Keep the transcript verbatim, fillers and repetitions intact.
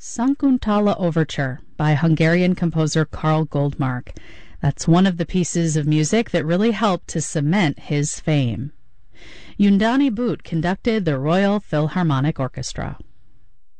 Sakuntala Overture by Hungarian composer Karl Goldmark. That's one of the pieces of music that really helped to cement his fame. Undani Boot conducted the Royal Philharmonic Orchestra.